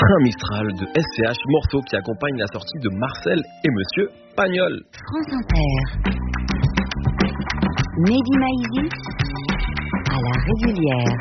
Train Mistral de SCH, morceau qui accompagne la sortie de Marcel et Monsieur Pagnol. France Inter. Mehdi Maizi à la régulière.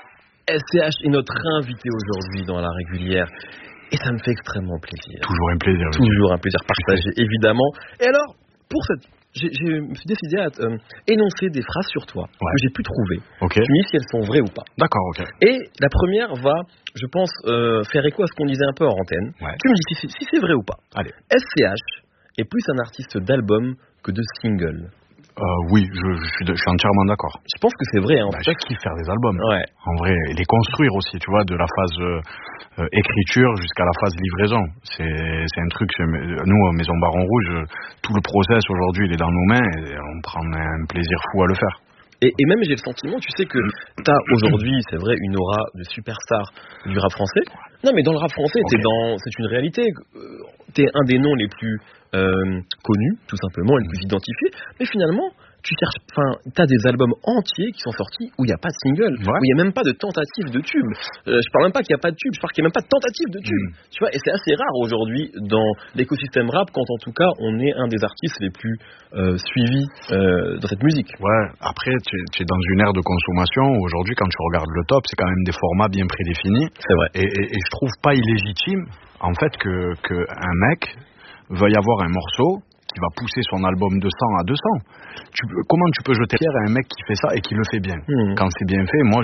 SCH est notre invité aujourd'hui dans la régulière et ça me fait extrêmement plaisir. Toujours un plaisir. Toujours un plaisir partagé, évidemment. Et alors, pour cette... Je me suis décidé à énoncer des phrases sur toi que j'ai pu trouver. Okay. Tu me dis si elles sont vraies ou pas. D'accord, ok. Et la première va, je pense, faire écho à ce qu'on disait un peu en antenne. Ouais. Tu me dis si c'est vrai ou pas. Allez. SCH est plus un artiste d'album que de single. Oui, je suis entièrement d'accord. Je pense que c'est vrai. Hein, je kiffe faire des albums. Ouais. En vrai, et les construire aussi, tu vois, de la phase écriture jusqu'à la phase livraison. C'est un truc, nous, Maison Baron Rouge, tout le process aujourd'hui, il est dans nos mains et on prend un plaisir fou à le faire. Et même j'ai le sentiment, tu sais que t'as aujourd'hui, c'est vrai, une aura de superstar du rap français. Non, mais dans le rap français, c'est une réalité. T'es un des noms les plus connus, tout simplement, et les plus identifiés. Mais finalement, t'as des albums entiers qui sont sortis où il n'y a pas de single, où il n'y a même pas de tentative de tube. Je parle même pas qu'il n'y a pas de tube, je parle qu'il n'y a même pas de tentative de tube. Tu vois, et c'est assez rare aujourd'hui dans l'écosystème rap quand en tout cas on est un des artistes les plus suivis dans cette musique. Ouais, après tu es dans une ère de consommation. Aujourd'hui, quand tu regardes le top, c'est quand même des formats bien prédéfinis. C'est vrai. Et je trouve pas illégitime en fait que un mec veuille avoir un morceau qui va pousser son album de 100 à 200. Comment tu peux jeter pierre à un mec qui fait ça et qui le fait bien? Quand c'est bien fait, moi,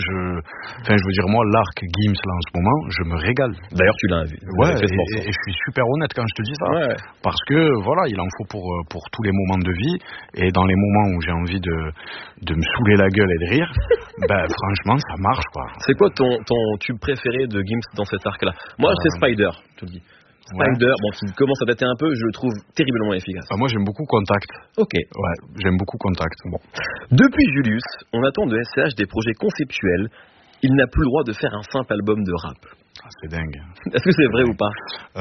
moi, l'arc Gims, là, en ce moment, je me régale. D'ailleurs, tu l'as vu. Ouais, et je suis super honnête quand je te dis ça. Ouais. Parce que, voilà, il en faut pour tous les moments de vie. Et dans les moments où j'ai envie de me saouler la gueule et de rire, franchement, ça marche, quoi. C'est quoi ton tube préféré de Gims dans cet arc-là? Moi, c'est Spider, je te le dis. Spider, qui commence à dater un peu, je le trouve terriblement efficace. Moi, j'aime beaucoup Contact. Ok. Ouais, j'aime beaucoup Contact. Bon. Depuis Julius, on attend de SCH des projets conceptuels. Il n'a plus le droit de faire un simple album de rap. Ah, c'est dingue. Est-ce que c'est vrai ou pas?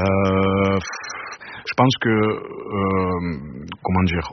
Je pense que... comment dire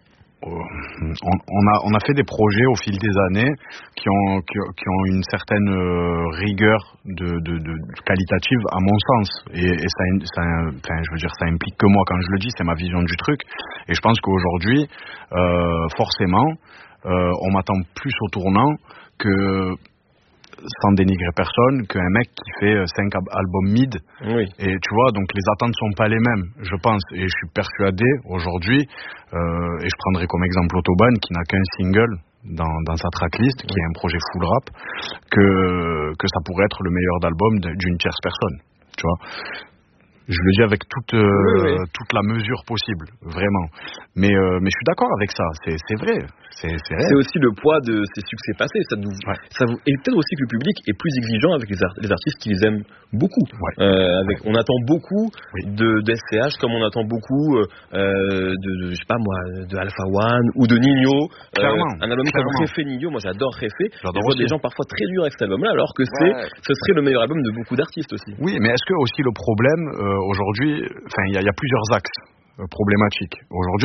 on a fait des projets au fil des années qui ont une certaine rigueur de qualitative à mon sens et ça implique que moi quand je le dis, c'est ma vision du truc et je pense qu'aujourd'hui forcément on m'attend plus au tournant que, sans dénigrer personne, qu'un mec qui fait 5 albums mid. Oui. Et tu vois, donc les attentes sont pas les mêmes, je pense. Et je suis persuadé aujourd'hui, et je prendrai comme exemple Autobahn, qui n'a qu'un single dans sa tracklist, qui est un projet full rap, que ça pourrait être le meilleur album d'une tierce personne. Tu vois. Je le dis avec toute la mesure possible, vraiment. Mais je suis d'accord avec ça, c'est vrai. C'est aussi le poids de ces succès passés. Et peut-être aussi que le public est plus exigeant avec les artistes qui les aiment beaucoup. Ouais. On attend beaucoup de SCH, comme on attend beaucoup je sais pas moi, de Alpha One ou de Nino. Un album comme Réfé Nino, moi j'adore Réfé. Je vois des gens parfois très durs avec cet album-là, alors que ce serait le meilleur album de beaucoup d'artistes aussi. Oui, mais est-ce que aussi le problème aujourd'hui, il y a plusieurs axes problématiques. Aujourd'hui,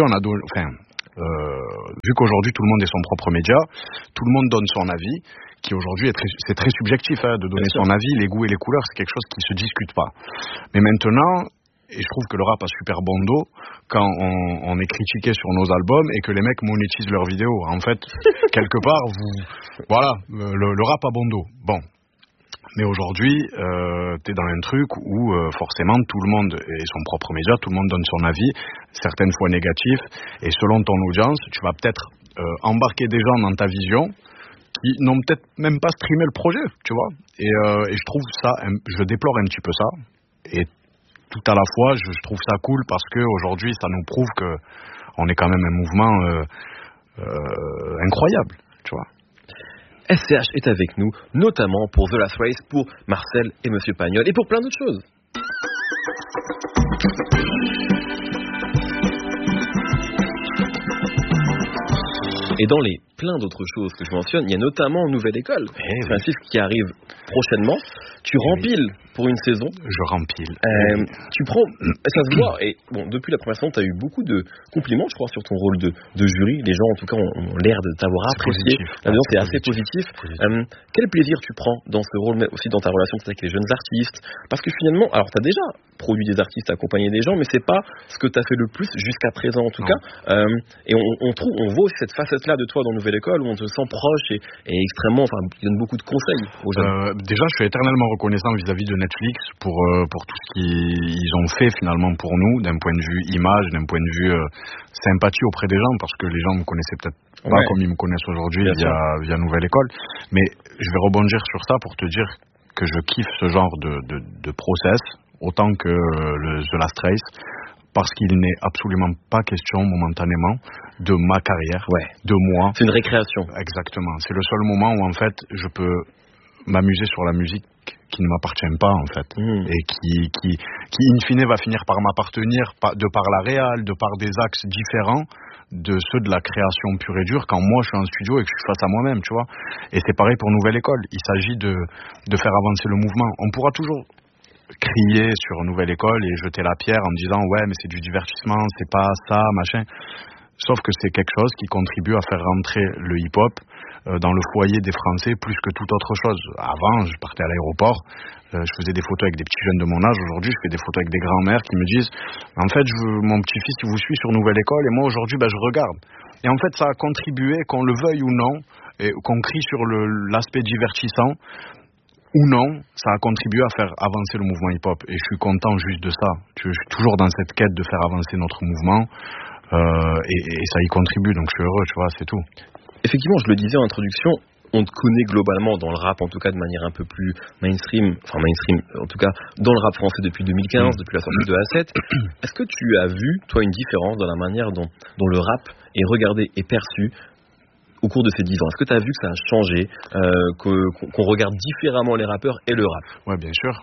vu qu'aujourd'hui tout le monde est son propre média, tout le monde donne son avis, qui aujourd'hui c'est très subjectif de donner son avis, les goûts et les couleurs, c'est quelque chose qui se discute pas. Mais maintenant, et je trouve que le rap a super bon dos quand on est critiqué sur nos albums et que les mecs monétisent leurs vidéos. En fait, quelque part, le rap a bon dos. Bon. Mais aujourd'hui, t'es dans un truc où forcément tout le monde est son propre média, tout le monde donne son avis, certaines fois négatif, et selon ton audience, tu vas peut-être embarquer des gens dans ta vision qui n'ont peut-être même pas streamé le projet, tu vois. Et je trouve ça, je déplore un petit peu ça, et tout à la fois, je trouve ça cool parce que aujourd'hui, ça nous prouve que on est quand même un mouvement incroyable, tu vois. SCH est avec nous, notamment pour The Last Race, pour Marcel et Monsieur Pagnol, et pour plein d'autres choses. Et dans les plein d'autres choses que je mentionne. Il y a notamment Nouvelle École. C'est un titre qui arrive prochainement. Tu rempiles pour une saison. Je rempile. Tu prends, ça se voit. Et bon, depuis la première saison, tu as eu beaucoup de compliments, je crois, sur ton rôle de jury. Les gens, en tout cas, ont l'air de t'avoir apprécié. L'ambiance est assez positive. Quel plaisir tu prends dans ce rôle, mais aussi dans ta relation avec les jeunes artistes? Parce que finalement, alors tu as déjà produit des artistes, accompagné des gens, mais c'est pas ce que tu as fait le plus jusqu'à présent, en tout cas. Et on voit aussi cette facette-là de toi dans Nouvelle École où on te sent proche et extrêmement, enfin, il donne beaucoup de conseils aux jeunes. Déjà, je suis éternellement reconnaissant vis-à-vis de Netflix pour tout ce qu'ils ont fait finalement pour nous, d'un point de vue image, d'un point de vue sympathie auprès des gens, parce que les gens me connaissaient peut-être pas comme ils me connaissent aujourd'hui via Nouvelle École. Mais je vais rebondir sur ça pour te dire que je kiffe ce genre de process autant que The Last Race, parce qu'il n'est absolument pas question momentanément de ma carrière, de moi. C'est une récréation. Exactement. C'est le seul moment où en fait je peux m'amuser sur la musique qui ne m'appartient pas en fait, et qui in fine va finir par m'appartenir de par la réal, de par des axes différents de ceux de la création pure et dure quand moi je suis en studio et que je suis face à moi-même, tu vois. Et c'est pareil pour Nouvelle École. Il s'agit de faire avancer le mouvement. On pourra toujours crier sur Nouvelle École et jeter la pierre en disant ouais mais c'est du divertissement, c'est pas ça, machin. Sauf que c'est quelque chose qui contribue à faire rentrer le hip-hop dans le foyer des Français plus que toute autre chose. Avant, je partais à l'aéroport, je faisais des photos avec des petits jeunes de mon âge. Aujourd'hui, je fais des photos avec des grands-mères qui me disent en fait, mon petit-fils il vous suit sur Nouvelle École et moi aujourd'hui, je regarde. Et en fait, ça a contribué, qu'on le veuille ou non, et qu'on crie sur l'aspect divertissant ou non, ça a contribué à faire avancer le mouvement hip-hop. Et je suis content juste de ça. Je suis toujours dans cette quête de faire avancer notre mouvement. Et ça y contribue, donc je suis heureux, tu vois, c'est tout. Effectivement, je le disais en introduction, on te connaît globalement dans le rap, en tout cas de manière un peu plus mainstream, en tout cas dans le rap français depuis 2015, depuis la sortie de A7. Est-ce que tu as vu, toi, une différence dans la manière dont le rap est regardé et perçu au cours de ces 10 ans? Est-ce que tu as vu que ça a changé, qu'on regarde différemment les rappeurs et le rap? Ouais, bien sûr.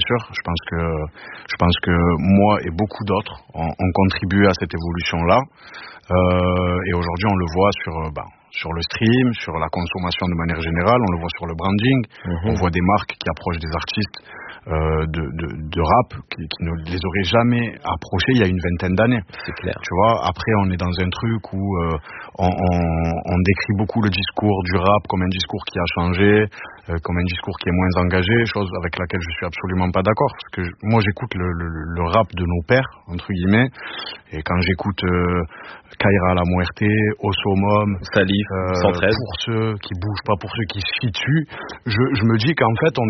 Je pense que moi et beaucoup d'autres ont contribué à cette évolution-là. Et aujourd'hui, on le voit sur le stream, sur la consommation de manière générale, on le voit sur le branding, on voit des marques qui approchent des artistes de rap qui ne les auraient jamais approchés il y a une vingtaine d'années. C'est clair. Tu vois, après on est dans un truc où on décrit beaucoup le discours du rap comme un discours qui a changé, comme un discours qui est moins engagé, chose avec laquelle je suis absolument pas d'accord, parce que moi j'écoute le rap de nos pères, entre guillemets, et quand j'écoute Kaira La Muerte, Osomom, Salif, 113, pour ceux qui bougent pas, pour ceux qui se situent, je me dis qu'en fait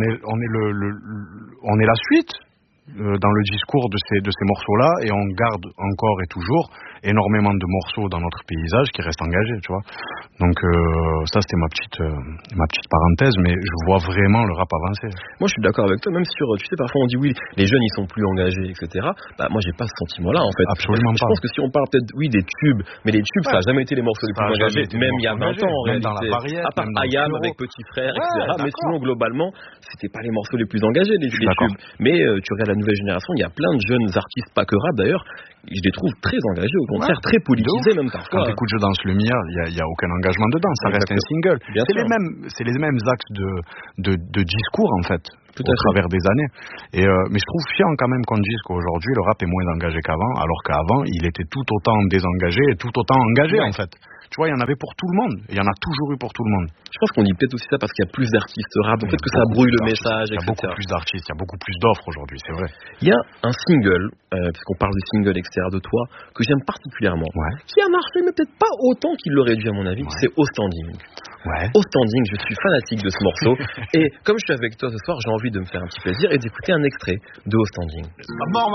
on est la suite dans le discours de ces morceaux-là, et on garde encore et toujours énormément de morceaux dans notre paysage qui restent engagés, tu vois. Donc ça c'était ma petite parenthèse, mais je vois vraiment le rap avancer. Moi je suis d'accord avec toi, même sur, tu sais, parfois on dit oui, les jeunes ils sont plus engagés, etc. Bah moi j'ai pas ce sentiment-là en fait. Absolument pas. Je pense que si on parle peut-être des tubes, mais les tubes ça a jamais été les morceaux les plus engagés, même il y a 20 ans en réalité. Dans la variété, à part Ayam avec Petit Frère, etc. Mais sinon globalement c'était pas les morceaux les plus engagés les tubes. Mais tu regardes la nouvelle génération, il y a plein de jeunes artistes, pas que rap d'ailleurs, je les trouve très engagés, au contraire, très politisés même parfois. Quand t'écoutes Je danse le mien, il y a aucun engagement dedans, ça reste un single. C'est les mêmes axes de discours en fait, au travers des années. Mais je trouve chiant quand même qu'on dise qu'aujourd'hui le rap est moins engagé qu'avant, alors qu'avant il était tout autant désengagé et tout autant engagé en fait. Tu vois, il y en avait pour tout le monde. Il y en a toujours eu pour tout le monde. Je pense qu'on dit peut-être aussi ça parce qu'il y a plus d'artistes rap, donc peut-être que ça brouille le message, etc. Il y a beaucoup plus d'artistes, il y a beaucoup plus d'offres aujourd'hui, c'est vrai. Il y a un single, puisqu'on parle des singles, etc. de toi, que j'aime particulièrement, qui a marché, mais peut-être pas autant qu'il l'aurait dû à mon avis, c'est Au Standing. Au Standing, je suis fanatique de ce morceau. Et comme je suis avec toi ce soir, j'ai envie de me faire un petit plaisir et d'écouter un extrait de Au Standing.